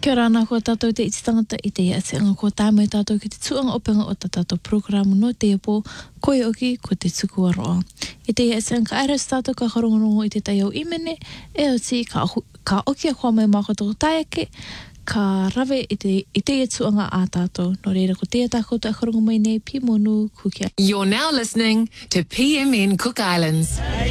Kia ora ana ko tātou te iti tangata I te anga ko tāmai tātou ki te tuanga openga o tātou programu no te epo koe oki ko te tuku aroa. I te anga ka aeras tātou ka karongorongo I te tai au imene e o ti ka oki a kua mai mākoto taiake ka rawe I te tuanga a tātou. No reira ko te tākou ta karongo mai nei pi monu kukia. You're now listening to PMN Cook Islands.